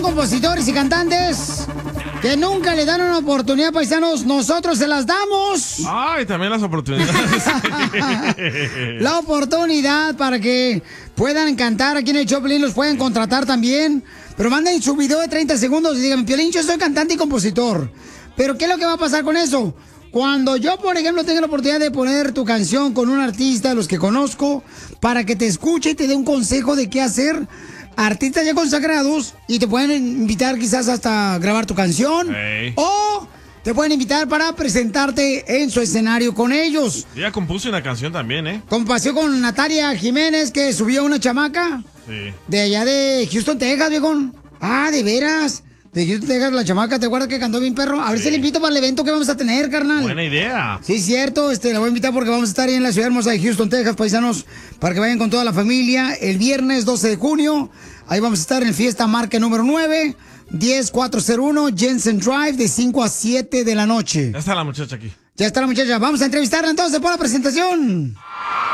compositores y cantantes que nunca le dan una oportunidad, paisanos, nosotros se las damos. Ay, también las oportunidades. La oportunidad para que puedan cantar aquí en el Choplin, los pueden contratar también. Pero manden su video de 30 segundos y digan, Piolín, yo soy cantante y compositor. Pero ¿qué es lo que va a pasar con eso? Cuando yo, por ejemplo, tenga la oportunidad de poner tu canción con un artista, los que conozco, para que te escuche y te dé un consejo de qué hacer, artistas ya consagrados, y te pueden invitar quizás hasta grabar tu canción, o te pueden invitar para presentarte en su escenario con ellos. Ya compuse una canción también, ¿eh? Compasión con Natalia Jiménez, que subió una chamaca. Sí. De allá de Houston, Texas, viejón. Ah, de veras. De Houston, Texas, la chamaca, ¿te acuerdas que cantó bien, perro? A ver si le invito para el evento que vamos a tener, carnal. Buena idea. Sí, cierto, la voy a invitar porque vamos a estar ahí en la ciudad hermosa de Houston, Texas, paisanos, para que vayan con toda la familia. El viernes 12 de junio, ahí vamos a estar en Fiesta Marca número 9, 10401 Jensen Drive, de 5 a 7 de la noche. Ya está la muchacha aquí. Ya está la muchacha. Vamos a entrevistarla entonces por la presentación.